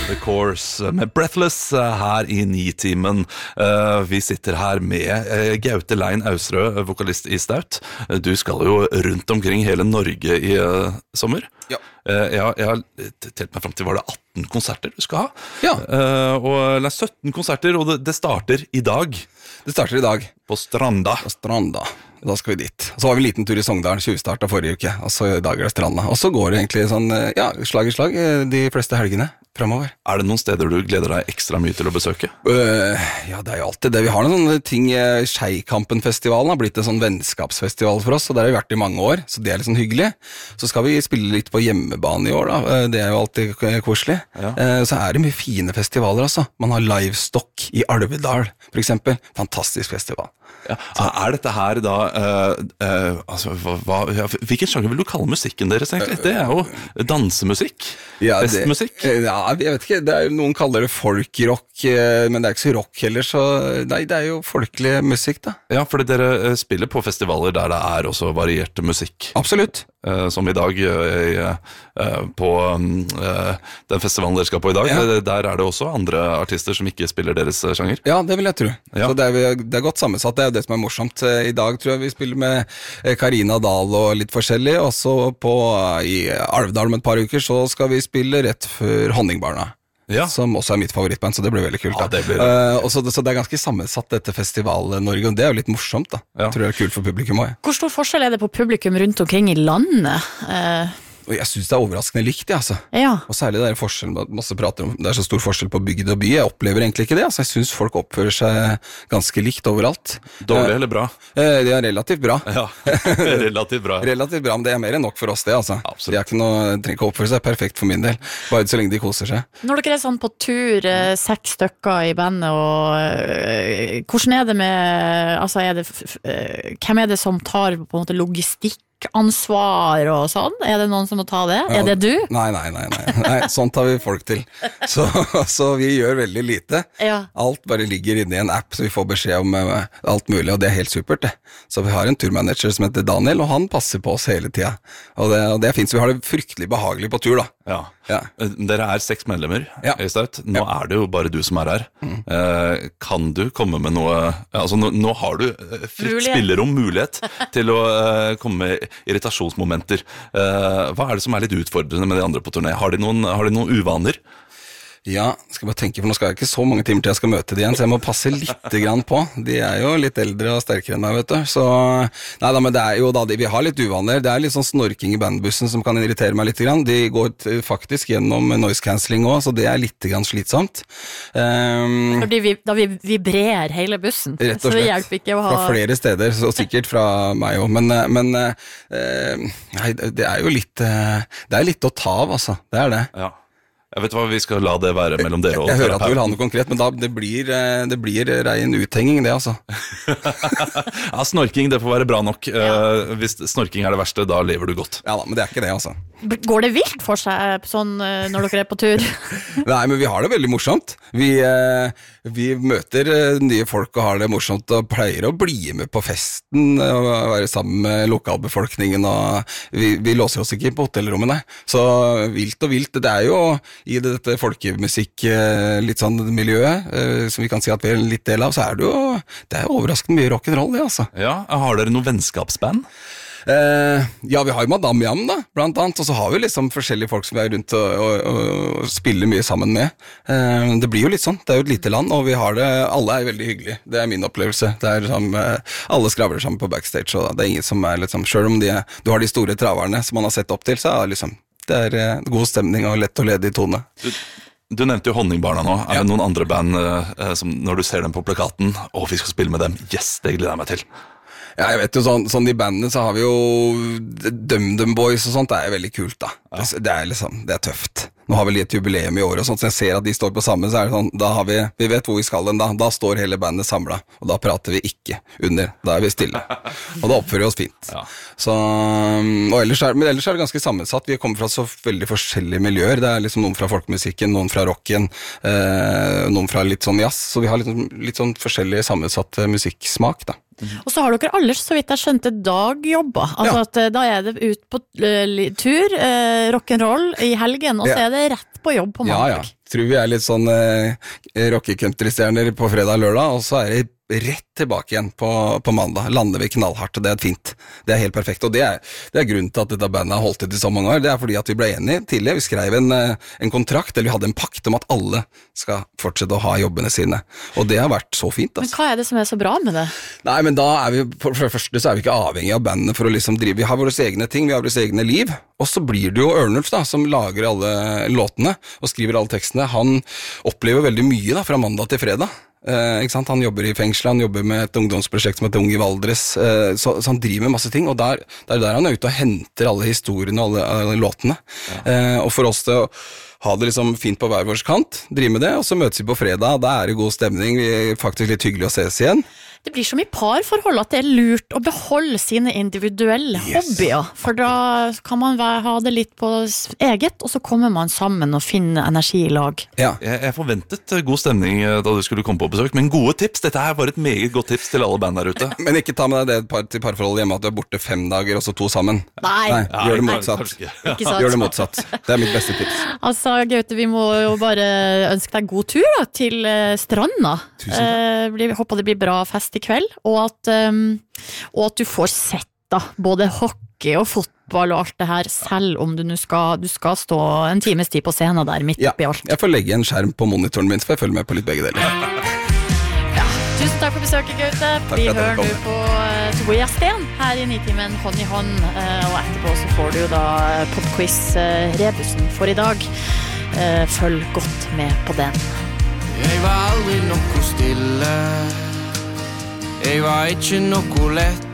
The Course med Breathless her i Nitimen. Vi sitter her med Gaute Lein Ausrød, vokalist i Staut. Du skal jo rundt omkring hele Norge i sommer. Ja. Jeg har telt meg frem til, var det 18 konserter du skal ha? Ja. Og det er 17 konserter, og det starter i dag. Det starter i dag. På Stranda. På Stranda. Da skal vi dit. Så var vi en liten tur i Sogndal, 20-startet forrige uke, og så i dag det Stranda. Og så går det egentlig sånn, ja, slag i slag de fleste helgene fremover. Er det noen steder du gleder deg ekstra mye til å besøke? Ja, det er jo alltid det. Vi har noen sånne ting. Skeikampen-festivalen har blitt en sånn vennskapsfestival for oss, og der har vi vært i mange år, så det er litt sånn hyggelig. Så skal vi spille litt på hjemmebane i år da, det er jo alltid koselig. Ja. Så er det mye fine festivaler altså. Man har Livestock i Alvedal, for eksempel. Fantastisk festival. Ja. Er dette her da altså, hvilken sjanger vil du kalle musikken deres egentlig? Det er jo dansemusikk, ja, festmusikk. Ja, jeg vet ikke, noen kaller det folkrock, men det er ikke så rock heller, så nei, det er jo folkelig musikk da. Ja, fordi dere spiller på festivaler der det er også varierte musikk. Absolutt. Som i dag på den festivalen dere skal på i dag, ja. Der er det også andre artister som ikke spiller deres sjanger. Ja, det vil jeg tro. Ja. Så det er godt sammensatt, det er det som er morsomt. I dag tror jeg vi spiller med Karina Dahl og litt forskjellig, og så i Alvdal om et par uker så skal vi spille rett før Honningbarna. Ja. Som også er mitt favorittband, så det blir veldig kult. Ja, det blir så det er ganske sammensatt dette Festival-Norge, og det er jo litt morsomt da. Ja. Jeg tror det er kult for publikum også. Hvor stor forskjell er det på publikum rundt omkring i landet? Og jeg synes det er overraskende likt, altså. Ja. Og særlig det forskjellen, masse prater om, det er så stor forskjell på bygd og by. Jeg opplever egentlig ikke det, altså. Jeg synes folk oppfører seg ganske likt overalt. Dårlig eller bra? Det er relativt bra. Ja, relativt bra. Relativt bra, men det er mer enn nok for oss det, altså. Absolutt. Det er ikke noe, trenger ikke oppføre seg perfekt for min del, bare så lenge de koser seg. Når dere er sånn på tur, 6 stykker i bandet, og hvordan er det med, altså hvem er det som tar på en måte logistikk? Ansvar og sånn? Er det noen som må ta det? Ja, er det du? Nei, sånt har vi folk til. Så vi gjør veldig lite. Ja. Alt bare ligger inne i en app, så vi får beskjed om alt mulig, og det er helt supert det. Så vi har en turmanager som heter Daniel, og han passer på oss hele tiden. Og det er fint, så vi har det fryktelig behagelig på tur da. Ja. Ja. Dere er 6 medlemmer i Staut. Nå er det jo bare du som er her. Kan du komme med noe, altså nå har du fritt spillerom, mulighet til å komme med irritasjonsmomenter. Hva er det som er litt utfordrende med de andre på turné? Har de noen uvaner? Ja, skal bare tenke, for nå skal jeg ikke så mange timer til jeg skal møte de igjen, så jeg må passe litt grann på. De er jo litt eldre og sterkere enn meg, vet du. Så, neida, men det er jo da, vi har litt uvaner. Det er litt sånn snorking i bandbussen som kan irritere meg litt grann. De går faktisk gjennom noise cancelling også, så det er litt grann slitsomt. Fordi da vi vibrerer hele bussen, rett og slett, så det hjelper ikke å ha... Fra flere steder, så sikkert fra meg også, men nei, det er jo litt, det er litt å ta av, altså. Det er det. Ja. Jeg vet hva, vi skal la det være mellom dere og... Jeg hører at du vil ha noe konkret, men da, det blir rein uthenging det, altså. Ja, snorking, det får være bra nok. Hvis snorking er det verste, da lever du godt. Ja da, men det er ikke det, altså. Går det vilt for seg sånn når dere er på tur? Nei, men vi har det veldig morsomt. Vi møter nye folk og har det morsomt og pleier å bli med på festen og være sammen med lokalbefolkningen, og vi låser oss ikke på hotellrommet, nei. Så vilt og vilt, det er jo i dette folkemusikk litt sånn miljøet, som vi kan si at vi er en litt del av, så er det er overraskende mye rock'n'roll, det, altså. Ja, har dere noe vennskapsband? Ja, vi har jo Madame Jam da, blant annet, og så har vi liksom forskjellige folk som vi er rundt og spiller mye sammen med. Det blir jo litt sånn, det er jo et lite land, og vi har det, alle er veldig hyggelige, det er min opplevelse. Det er liksom, alle skravler sammen på backstage, og det er ingen som er liksom, selv om du har de store traverne som man har sett opp til, så er det liksom, det er god stemning og lett og ledig tone. Du nevnte jo Honningbarna nå. Er det noen andre band som når du ser dem på plakaten, vi skal spille med dem, yes, det gleder jeg meg til? Ja, jeg vet jo, sånn i bandene så har vi jo DumDum Boys og sånt, det er veldig kult da. Ja. Det er liksom, det er tøft. Nå har vi litt jubileum i år og sånt, så jeg ser at de står på samme, så er det sånn, da har vi vet hvor vi skal den da står hele bandet samlet, og da prater vi ikke under, da er vi stille. Og da oppfører vi oss fint. Ja. Så, men ellers er det ganske sammensatt, vi kommer fra så veldig forskjellige miljøer, det er liksom noen fra folkemusikken, noen fra rocken, noen fra litt sånn jazz, så vi har litt sånn forskjellig sammensatt musikksmak da. Og så har dere aldri, så vidt jeg skjønte, dagjobber. Altså at da det ut på tur, rock'n'roll i helgen, og så det rett på jobb på mandag. Ja. Tror vi litt sånn rock-country-stjerner på fredag og lørdag, og så det rett tilbake igjen på mandag. Lander vi knallhardt, og det fint. Det helt perfekt, og det grunnen til at dette bandet har holdt ut i så mange år. Det fordi at vi ble enige tidlig. Vi skrev en kontrakt, eller vi hadde en pakt om at alle skal fortsette å ha jobbene sine. Og det har vært så fint. Altså. Men hva det som så bra med det? Nei, men da vi, for det første så vi ikke avhengig av bandene for å liksom drive. Vi har våre egne ting, vi har våre egne liv. Og så blir det jo Ørnulf da, som lager alle låtene og skriver alle tekstene. Han opplever veldig mye da, fra mandag til fredag. Ikke sant? Han jobber i fengsel, han jobber med et ungdomsprosjekt som heter Ung i Valdres, så han driver med masse ting, og der han ute og henter alle historiene og alle låtene. Og for oss til å ha det liksom fint på hver vår kant, drive med det, og så møtes vi på fredag, da det god stemning, vi faktisk litt hyggelig å ses igjen. Det blir som i parforhold at det lurt å beholde sine individuelle hobbyer, for da kan man ha det litt på eget, og så kommer man sammen og finner energi i lag. Ja. Jeg forventet god stemning da du skulle komme på besøk, men gode tips, dette bare et meget godt tips til alle band der ute. Men ikke ta med deg det til parforholdet hjemme at du borte 5 dager, og så 2 sammen. Nei, gjør det motsatt. Gjør det motsatt. Det mitt beste tips. Altså, Gaute, vi må jo bare ønske deg god tur da, til stranda. Håper det blir bra fest i kveld, og at du får sett da, både hockey og fotball og alt det her, selv om du skal stå en times tid på scenen der midt oppi alt. Jeg får legge en skjerm på monitoren min, så får jeg følge med på litt begge deler. Tusen takk for besøket, Gaute. Vi hører nå på Tobias Sten her i Nitimen hånd i hånd, og etterpå så får du da podquiz-rebusen for i dag. Følg godt med på den. Jeg var aldri noe stille. Jeg var ikke noe lett.